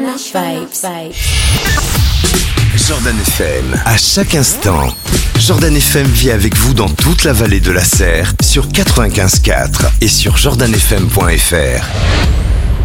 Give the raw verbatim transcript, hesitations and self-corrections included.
Vibes. Jordan F M, à chaque instant. Jordan F M vit avec vous dans toute la vallée de la Serre sur quatre-vingt-quinze virgule quatre et sur jordan f m point f r.